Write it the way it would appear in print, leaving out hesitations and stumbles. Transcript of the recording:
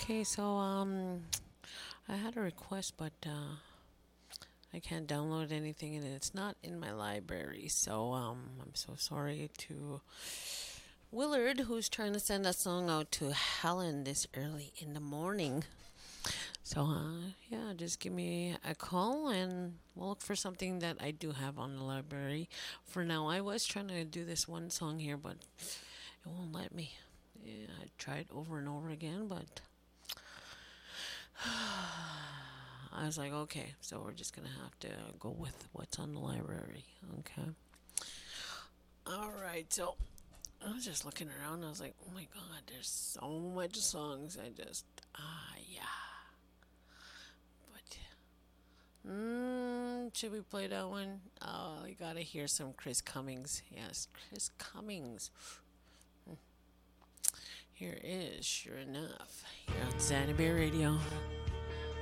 Okay, so I had a request, but I can't download anything, and it's not in my library. So I'm so sorry to Willard, who's trying to send a song out to Helen this early in the morning. So yeah, just give me a call, and we'll look for something that I do have on the library. For now, I was trying to do this one song here, but it won't let me. Yeah, I tried over and over again, but I was like, okay, so we're just gonna have to go with what's on the library. Okay. All right. So I was just looking around. I was like, oh my God, there's so much songs. Yeah. But should we play that one? Oh, you gotta hear some Chris Cummings. Yes, Chris Cummings. Here is Sure Enough here on Zanzibar Radio.